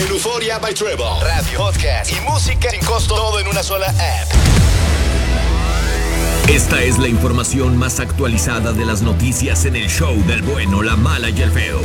en Euphoria by Treble. Radio, podcast y música sin costo, todo en una sola app. Esta es la información más actualizada de las noticias en el show del bueno, la mala y el feo.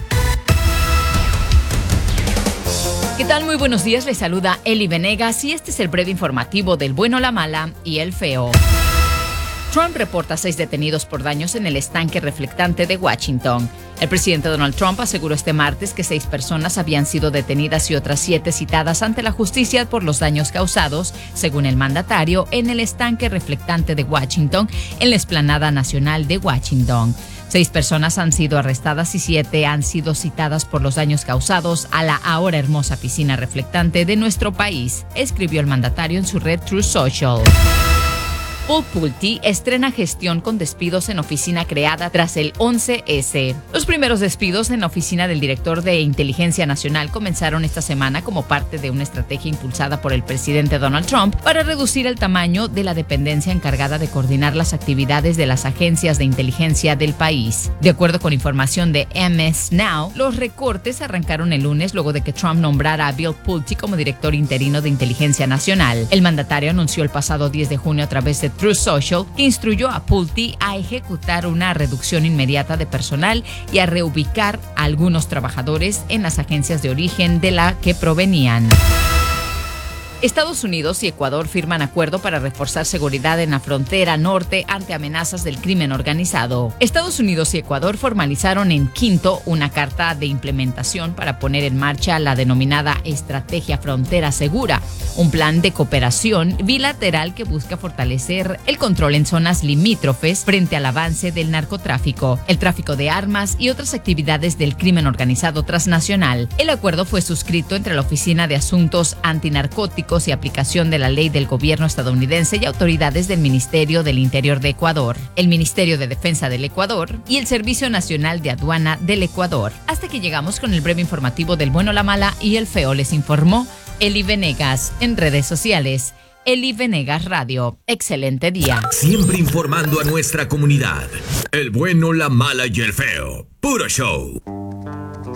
¿Qué tal? Muy buenos días, les saluda Eli Venegas y este es el breve informativo del bueno, la mala y el feo. Trump reporta 6 detenidos por daños en el estanque reflectante de Washington. El presidente Donald Trump aseguró este martes que 6 personas habían sido detenidas y otras 7 citadas ante la justicia por los daños causados, según el mandatario, en el estanque reflectante de Washington, en la explanada nacional de Washington. 6 personas han sido arrestadas y 7 han sido citadas por los daños causados a la ahora hermosa piscina reflectante de nuestro país, escribió el mandatario en su red Truth Social. Paul Pulte estrena gestión con despidos en oficina creada tras el 11S. Los primeros despidos en la oficina del director de Inteligencia Nacional comenzaron esta semana como parte de una estrategia impulsada por el presidente Donald Trump para reducir el tamaño de la dependencia encargada de coordinar las actividades de las agencias de inteligencia del país. De acuerdo con información de MS Now, los recortes arrancaron el lunes luego de que Trump nombrara a Bill Pulte como director interino de Inteligencia Nacional. El mandatario anunció el pasado 10 de junio a través de Truth Social que instruyó a Pulte a ejecutar una reducción inmediata de personal y a reubicar a algunos trabajadores en las agencias de origen de la que provenían. Estados Unidos y Ecuador firman acuerdo para reforzar seguridad en la frontera norte ante amenazas del crimen organizado. Estados Unidos y Ecuador formalizaron en Quito una carta de implementación para poner en marcha la denominada Estrategia Frontera Segura, un plan de cooperación bilateral que busca fortalecer el control en zonas limítrofes frente al avance del narcotráfico, el tráfico de armas y otras actividades del crimen organizado transnacional. El acuerdo fue suscrito entre la Oficina de Asuntos Antinarcóticos y aplicación de la ley del gobierno estadounidense y autoridades del Ministerio del Interior de Ecuador, el Ministerio de Defensa del Ecuador y el Servicio Nacional de Aduana del Ecuador. Hasta que llegamos con el breve informativo del bueno, la mala y el feo, les informó Eli Venegas. En redes sociales, Eli Venegas Radio. Excelente día. Siempre informando a nuestra comunidad. El bueno, la mala y el feo. Puro show.